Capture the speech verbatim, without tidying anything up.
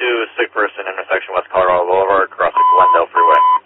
two, sick person, intersection West Colorado Boulevard, crossing Glendale Freeway.